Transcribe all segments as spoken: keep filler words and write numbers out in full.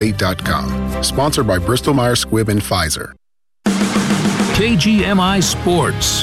eight dot com. Sponsored by Bristol Myers Squibb and Pfizer. K G M I Sports.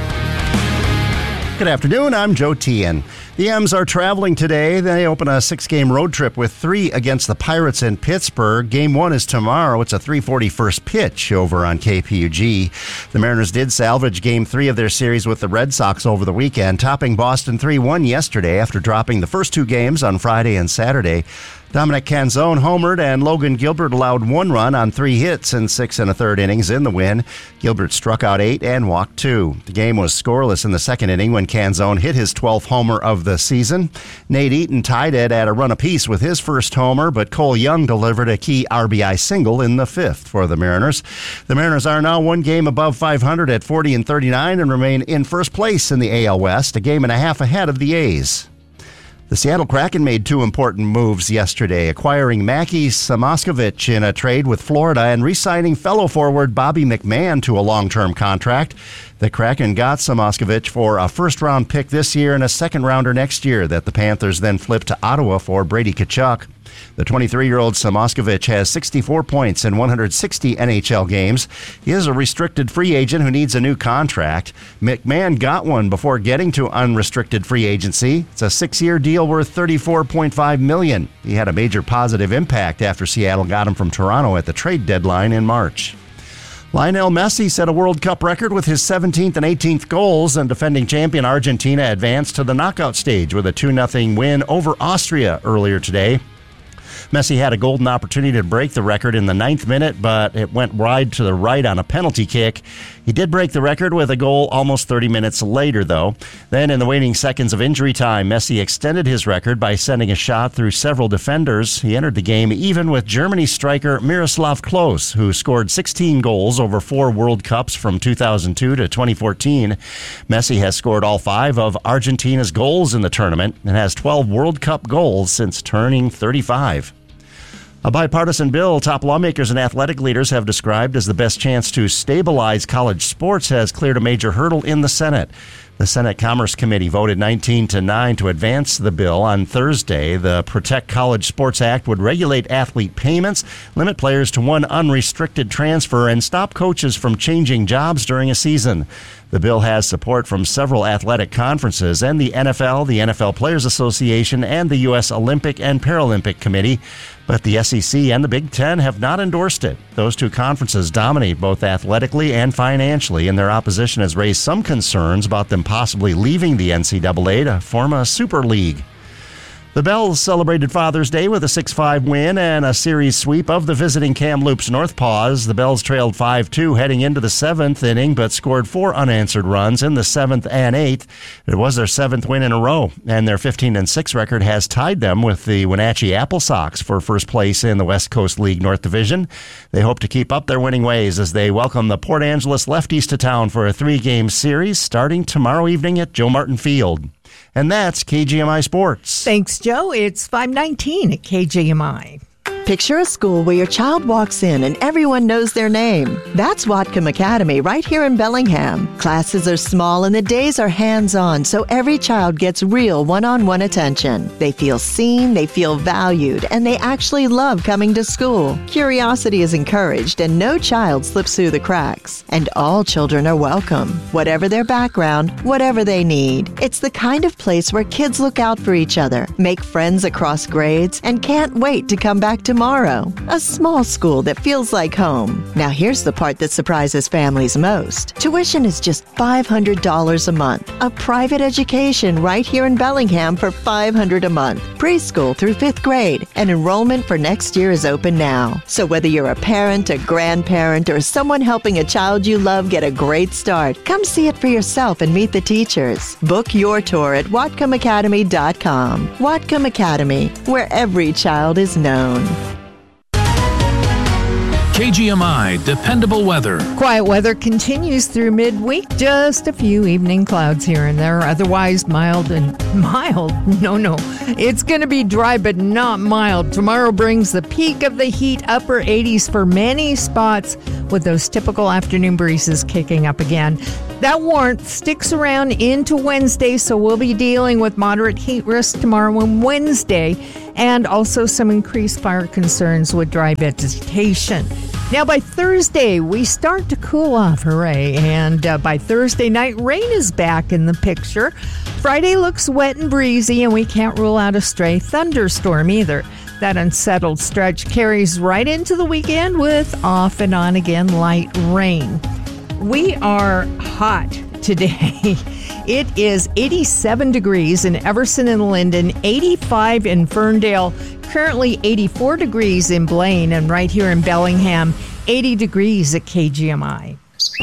Good afternoon, I'm Joe Tian. The M's are traveling today. They open a six-game road trip with three against the Pirates in Pittsburgh. Game one is tomorrow. It's a three forty first pitch over on K P U G. The Mariners did salvage game three of their series with the Red Sox over the weekend, topping Boston three one yesterday after dropping the first two games on Friday and Saturday. Dominic Canzone homered, and Logan Gilbert allowed one run on three hits in six and a third innings in the win. Gilbert struck out eight and walked two. The game was scoreless in the second inning when Canzone hit his twelfth homer of the season. Nate Eaton tied it at a run apiece with his first homer, but Cole Young delivered a key R B I single in the fifth for the Mariners. The Mariners are now one game above five hundred at forty and thirty-nine and remain in first place in the A L West, a game and a half ahead of the A's. The Seattle Kraken made two important moves yesterday, acquiring Mackie Samoskevich in a trade with Florida and re-signing fellow forward Bobby McMahon to a long-term contract. The Kraken got Samoskevich for a first-round pick this year and a second-rounder next year that the Panthers then flipped to Ottawa for Brady Tkachuk. The twenty-three-year-old Samoskevich has sixty-four points in one hundred sixty N H L games. He is a restricted free agent who needs a new contract. McMahon got one before getting to unrestricted free agency. It's a six-year deal worth thirty-four point five million dollars. He had a major positive impact after Seattle got him from Toronto at the trade deadline in March. Lionel Messi set a World Cup record with his seventeenth and eighteenth goals, and defending champion Argentina advanced to the knockout stage with a two nothing win over Austria earlier today. Messi had a golden opportunity to break the record in the ninth minute, but it went wide to the right on a penalty kick. He did break the record with a goal almost thirty minutes later, though. Then, in the waning seconds of injury time, Messi extended his record by sending a shot through several defenders. He entered the game even with Germany striker Miroslav Klose, who scored sixteen goals over four World Cups from two thousand two to twenty fourteen. Messi has scored all five of Argentina's goals in the tournament and has twelve World Cup goals since turning thirty-five. A bipartisan bill top lawmakers and athletic leaders have described as the best chance to stabilize college sports has cleared a major hurdle in the Senate. The Senate Commerce Committee voted nineteen to nine to advance the bill on Thursday. The Protect College Sports Act would regulate athlete payments, limit players to one unrestricted transfer, and stop coaches from changing jobs during a season. The bill has support from several athletic conferences and the N F L, the N F L Players Association, and the U S Olympic and Paralympic Committee. But the S E C and the Big Ten have not endorsed it. Those two conferences dominate both athletically and financially, and their opposition has raised some concerns about them possibly leaving the N C double A to form a super league. The Bells celebrated Father's Day with a six five win and a series sweep of the visiting Kamloops Northpaws. The Bells trailed five two heading into the seventh inning, but scored four unanswered runs in the seventh and eighth. It was their seventh win in a row, and their fifteen and six record has tied them with the Wenatchee Apple Sox for first place in the West Coast League North Division. They hope to keep up their winning ways as they welcome the Port Angeles Lefties to town for a three-game series starting tomorrow evening at Joe Martin Field. And that's K G M I Sports. Thanks, Joe. It's five nineteen at K G M I. Picture a school where your child walks in and everyone knows their name. That's Whatcom Academy right here in Bellingham. Classes are small and the days are hands-on, so every child gets real one-on-one attention. They feel seen, they feel valued, and they actually love coming to school. Curiosity is encouraged and no child slips through the cracks. And all children are welcome, whatever their background, whatever they need. It's the kind of place where kids look out for each other, make friends across grades, and can't wait to come back to tomorrow. A small school that feels like home. Now here's the part that surprises families most. Tuition is just five hundred dollars a month. A private education right here in Bellingham for five hundred dollars a month. Preschool through fifth grade. And enrollment for next year is open now. So whether you're a parent, a grandparent, or someone helping a child you love get a great start, come see it for yourself and meet the teachers. Book your tour at Whatcom Academy dot com. Whatcom Academy, where every child is known. K G M I Dependable Weather. Quiet weather continues through midweek. Just a few evening clouds here and there. Otherwise mild and mild. No, no. It's going to be dry but not mild. Tomorrow brings the peak of the heat, upper eighties for many spots, with those typical afternoon breezes kicking up again. That warmth sticks around into Wednesday, so we'll be dealing with moderate heat risk tomorrow and Wednesday. and also some increased fire concerns with dry vegetation. Now, by Thursday, we start to cool off, hooray, and uh, by Thursday night, rain is back in the picture. Friday looks wet and breezy, and we can't rule out a stray thunderstorm either. That unsettled stretch carries right into the weekend with off and on again light rain. We are hot today. It is eighty-seven degrees in Everson and Linden, eighty-five in Ferndale, currently eighty-four degrees in Blaine, and right here in Bellingham, eighty degrees at K G M I.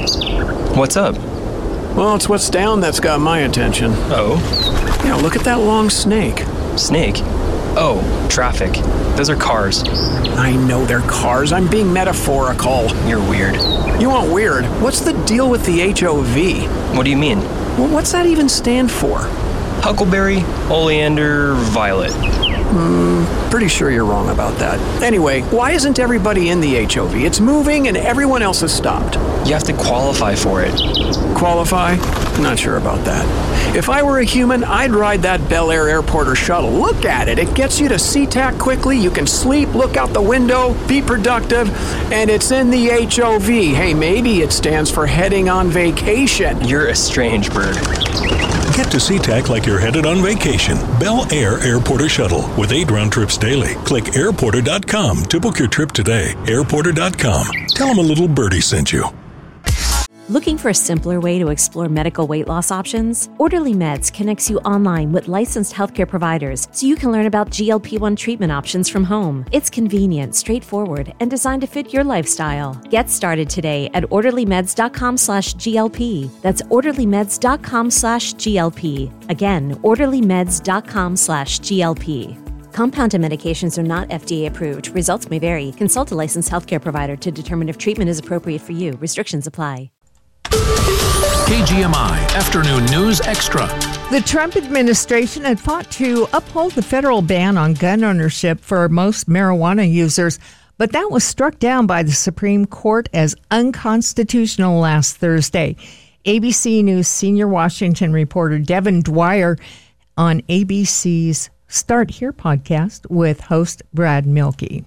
What's up? Well, it's what's down that's got my attention. Oh? Yeah, look at that long snake. Snake? Oh, traffic. Those are cars. I know they're cars. I'm being metaphorical. You're weird. You want weird? What's the deal with the H O V? What do you mean? Well, what's that even stand for? Huckleberry, oleander, violet. Hmm, pretty sure you're wrong about that. Anyway, why isn't everybody in the H O V? It's moving and everyone else has stopped. You have to qualify for it. Qualify? Not sure about that. If I were a human, I'd ride that Bel Air airport or shuttle. Look at it. It gets you to SeaTac quickly. You can sleep, look out the window, be productive, and it's in the H O V. Hey, maybe it stands for heading on vacation. You're a strange bird. Get to SeaTac like you're headed on vacation. Bel Air Airporter Shuttle with eight round trips daily. Click airporter dot com to book your trip today. airporter dot com. Tell them a little birdie sent you. Looking for a simpler way to explore medical weight loss options? Orderly Meds connects you online with licensed healthcare providers so you can learn about G L P one treatment options from home. It's convenient, straightforward, and designed to fit your lifestyle. Get started today at orderly meds dot com slash G L P. That's orderly meds dot com slash G L P. Again, orderly meds dot com slash G L P. Compounded medications are not F D A approved. Results may vary. Consult a licensed healthcare provider to determine if treatment is appropriate for you. Restrictions apply. K G M I Afternoon News Extra. The Trump administration had fought to uphold the federal ban on gun ownership for most marijuana users, but that was struck down by the Supreme Court as unconstitutional last Thursday. A B C News senior Washington reporter Devin Dwyer on A B C's Start Here podcast with host Brad Milkey.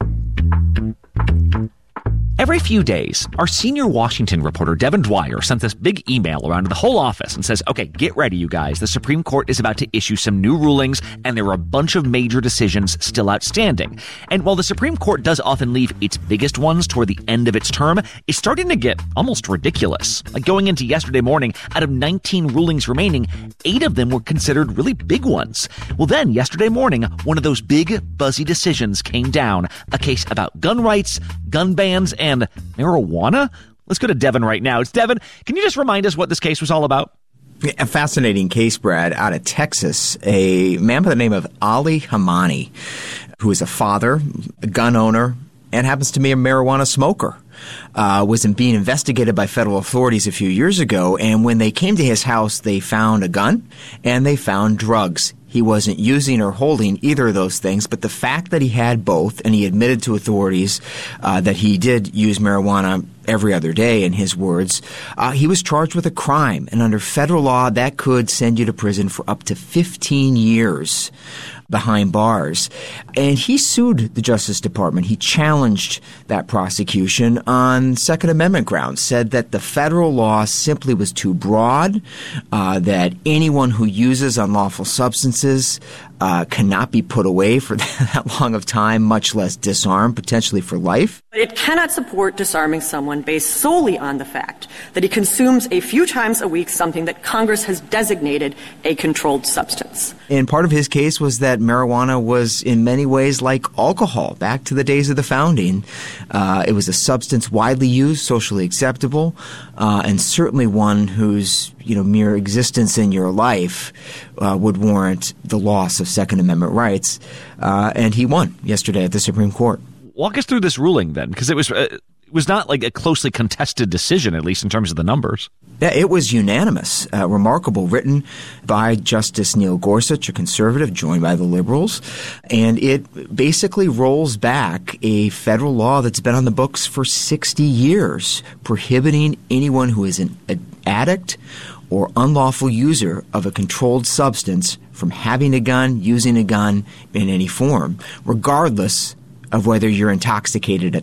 Every few days, our senior Washington reporter, Devin Dwyer, sent this big email around to the whole office and says, okay, get ready, you guys. The Supreme Court is about to issue some new rulings, and there are a bunch of major decisions still outstanding. And while the Supreme Court does often leave its biggest ones toward the end of its term, it's starting to get almost ridiculous. Like going into yesterday morning, out of nineteen rulings remaining, eight of them were considered really big ones. Well, then, yesterday morning, one of those big, buzzy decisions came down, a case about gun rights, gun bans, and marijuana? Let's go to Devin right now. It's Devin. Can you just remind us what this case was all about? A fascinating case, Brad, out of Texas. A man by the name of Ali Hamani, who is a father, a gun owner, and happens to be a marijuana smoker, uh, was being investigated by federal authorities a few years ago. And when they came to his house, they found a gun and they found drugs. He wasn't using or holding either of those things, but the fact that he had both, and he admitted to authorities uh, that he did use marijuana every other day, in his words, uh, he was charged with a crime. And under federal law, that could send you to prison for up to fifteen years behind bars. And he sued the Justice Department. He challenged that prosecution on Second Amendment grounds, said that the federal law simply was too broad, uh, that anyone who uses unlawful substances uh, cannot be put away for that long of time, much less disarmed, potentially for life. It cannot support disarming someone based solely on the fact that he consumes a few times a week something that Congress has designated a controlled substance. And part of his case was that marijuana was in many ways like alcohol. Back to the days of the founding, uh, it was a substance widely used, socially acceptable, uh, and certainly one whose you know mere existence in your life uh, would warrant the loss of Second Amendment rights. Uh, and he won yesterday at the Supreme Court. Walk us through this ruling then, because it was uh, it was not like a closely contested decision, at least in terms of the numbers. Yeah, it was unanimous, uh, remarkable, written by Justice Neil Gorsuch, a conservative, joined by the liberals. And it basically rolls back a federal law that's been on the books for sixty years, prohibiting anyone who is an addict or unlawful user of a controlled substance from having a gun, using a gun in any form, regardless of whether you're intoxicated at